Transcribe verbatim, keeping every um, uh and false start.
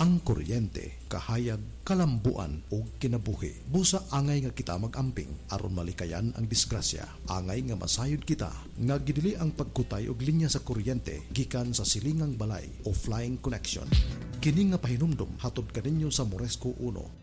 Ang kuryente, kahayag, kalambuan o kinabuhi. Busa angay nga kita magamping aron malikayan ang disgrasya. Angay nga masayod kita nga gidili ang pagkutay og linya sa kuryente gikan sa silingang balay o flying connection. Kini nga pahinumdom hatod kaninyo sa Moresco one